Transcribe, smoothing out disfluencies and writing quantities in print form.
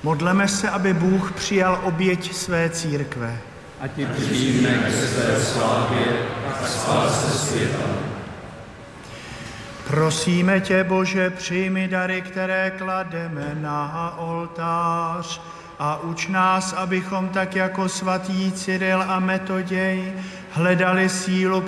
Modleme se, aby Bůh přijal oběť své církve. Ať ji přijme ke své slávě a spáse světa. Prosíme tě, Bože, přijmi dary, které klademe na oltář a uč nás, abychom tak jako svatý Cyril a Metoděj hledali sílu